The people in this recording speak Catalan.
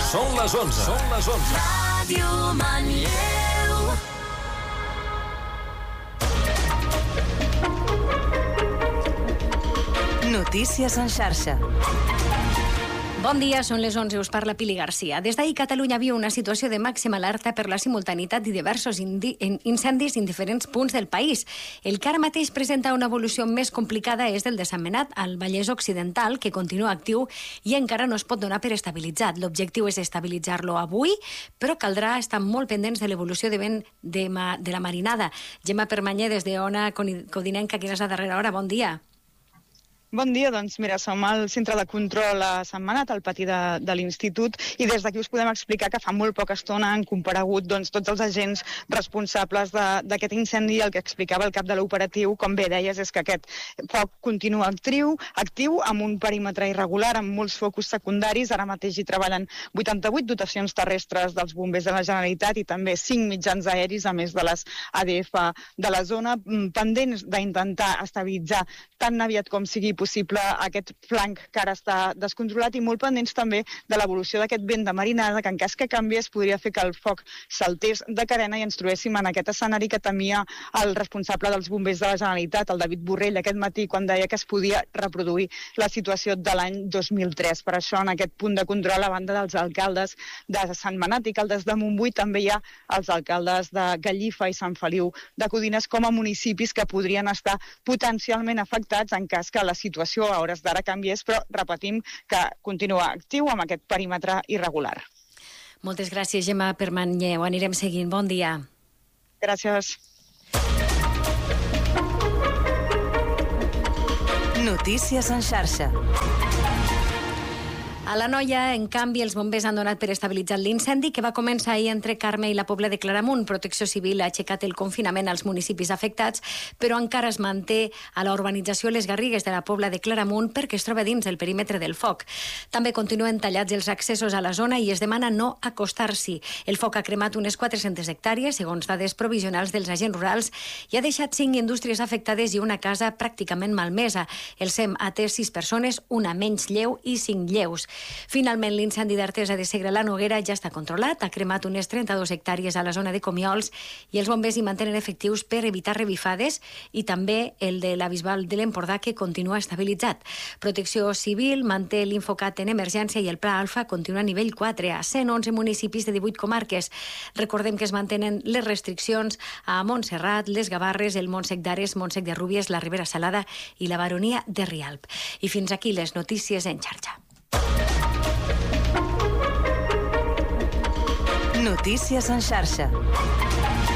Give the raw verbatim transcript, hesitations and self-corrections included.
Són les onze. Són les onze. Ràdio Manlleu. Notícies en xarxa. Bon dia, són les onze, us parla Pili Garcia. Des d'ahir Catalunya viu una situació de màxima alerta per la simultanitat i diversos incendis en diferents punts del país. El que ara mateix presenta una evolució més complicada és el de Sant Menat, al Vallès Occidental, que continua actiu i encara no es pot donar per estabilitzat. L'objectiu és estabilitzar-lo avui, però caldrà estar molt pendents de l'evolució de vent de, ma, de la marinada. Gemma Permanyer, des d'Ona Codinenca, que és a darrera hora. Bon dia. Bon dia, doncs mira, som al centre de control a Sant Menat, al pati de, de l'Institut, i des d'aquí us podem explicar que fa molt poca estona han comparegut doncs, tots els agents responsables d'aquest incendi. El que explicava el cap de l'operatiu, com bé deies, és que aquest foc continua actiu, actiu amb un perímetre irregular, amb molts focus secundaris. Ara mateix hi treballen vuitanta-vuit dotacions terrestres dels bombers de la Generalitat i també cinc mitjans aeris, a més de les A D F de la zona, pendents d'intentar estabilitzar tan aviat com sigui possible aquest flanc que ara està descontrolat i molt pendents també de l'evolució d'aquest vent de marinada, que en cas que canviés podria fer que el foc saltés de carena i ens trobéssim en aquest escenari que temia el responsable dels bombers de la Generalitat, el David Borrell, aquest matí, quan deia que es podia reproduir la situació de l'any dos mil tres. Per això, en aquest punt de control, a banda dels alcaldes de Sant Menat i Caldes de Montbui, també hi ha els alcaldes de Gallifa i Sant Feliu de Codines com a municipis que podrien estar potencialment afectats en cas que la situació a hores d'ara canviés, però repetim que continua actiu amb aquest perímetre irregular. Moltes gràcies, Gemma Permanyer. Ho anirem seguint. Bon dia. Gràcies. Notícies en xarxa. A la Noia, en canvi, els bombers han donat per estabilitzat l'incendi que va començar ahir entre Carme i la Pobla de Claramunt. Protecció Civil ha aixecat el confinament als municipis afectats, però encara es manté a la urbanització Les Garrigues de la Pobla de Claramunt perquè es troba dins el perímetre del foc. També continuen tallats els accessos a la zona i es demana no acostar-s'hi. El foc ha cremat unes quatre-centes hectàrees, segons dades provisionals dels agents rurals, i ha deixat cinc indústries afectades i una casa pràcticament malmesa. El SEM ha atès sis persones, una menys lleu i cinc lleus. Finalment, l'incendi d'Artesa de Segre la Noguera ja està controlat, ha cremat unes trenta-dues hectàrees a la zona de Comiols i els bombers hi mantenen efectius per evitar revifades i també el de la Bisbal de l'Empordà, que continua estabilitzat. Protecció Civil manté l'Infocat en emergència i el Pla Alfa continua a nivell quatre a cent onze municipis de divuit comarques. Recordem que es mantenen les restriccions a Montserrat, les Gavarres, el Montsec d'Ares, Montsec de Rúbies, la Ribera Salada i la Baronia de Rialp. I fins aquí les notícies en xarxa. Notícies en xarxa.